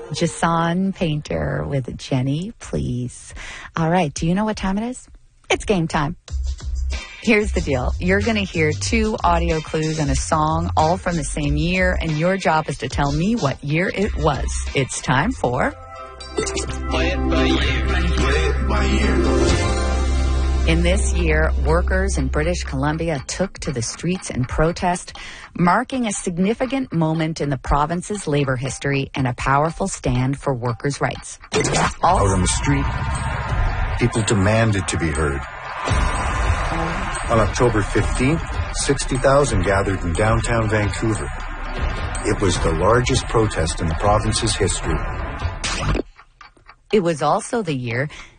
Jason Painter with Jenny, Please. All right, do you know what time it is? It's game time. Here's the deal. You're going to hear 2 audio clues and a song, all from the same year, and your job is to tell me what year it was. It's time for... Play it by year. Play it by year. In this year, workers in British Columbia took to the streets in protest, marking a significant moment in the province's labor history and a powerful stand for workers' rights. Out on the street, people demanded to be heard. On October 15th, 60,000 gathered in downtown Vancouver. It was the largest protest in the province's history. It was also the year